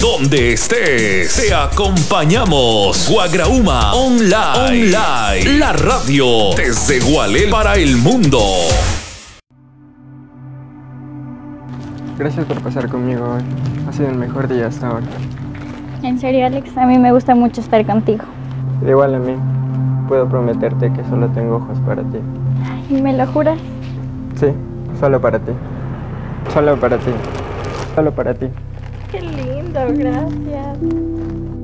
donde estés. Te acompañamos. Guagrauma Online. La radio desde Gualel para el mundo. Gracias por pasar conmigo hoy. Ha sido el mejor día hasta ahora. En serio, Alex, a mí me gusta mucho estar contigo. Igual a mí. Puedo prometerte que solo tengo ojos para ti. ¿Y me lo juras? Sí, solo para ti. Solo para ti. Solo para ti. Qué lindo, gracias.